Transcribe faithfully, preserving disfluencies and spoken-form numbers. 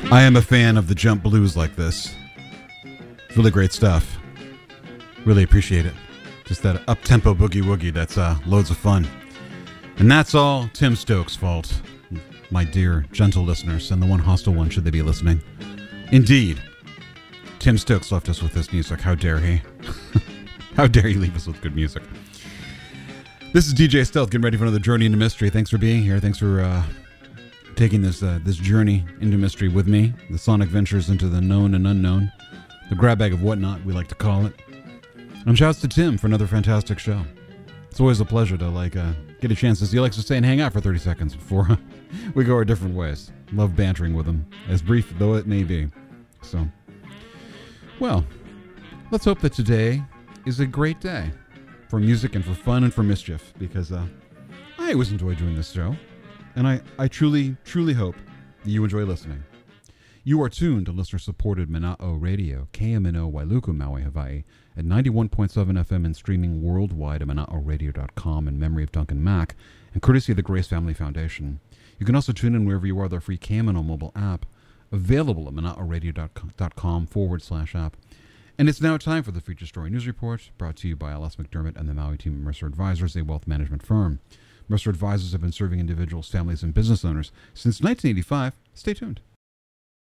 I am a fan of the jump blues like this. It's really great stuff. Really appreciate it. Just that up-tempo boogie-woogie, that's uh, loads of fun. And that's all Tim Stokes' fault, my dear, gentle listeners, and the one hostile one should they be listening. Indeed, Tim Stokes left us with this music. How dare he? How dare he leave us with good music? This is D J Stealth, getting ready for another journey into mystery. Thanks for being here. Thanks for uh, taking this uh, this journey into mystery with me. The sonic ventures into the known and unknown. The grab bag of whatnot, we like to call it. And shouts to Tim for another fantastic show. It's always a pleasure to like uh, get a chance to see. He likes to stay and hang out for thirty seconds before we go our different ways. Love bantering with him, as brief though it may be. So, well, let's hope that today is a great day for music and for fun and for mischief, because uh, I always enjoy doing this show, and I, I truly, truly hope that you enjoy listening. You are tuned to listener-supported Mana'o Radio, K M N O Wailuku, Maui, Hawaii, at ninety-one point seven F M and streaming worldwide at mana'o radio dot com in memory of Duncan Mack, and courtesy of the Grace Family Foundation. You can also tune in wherever you are with our free K M N O mobile app, available at mana'o radio dot com forward slash app. And it's now time for the Feature Story News Report, brought to you by L S McDermott and the Maui team of Mercer Advisors, a wealth management firm. Mercer Advisors have been serving individuals, families, and business owners since nineteen eighty-five. Stay tuned.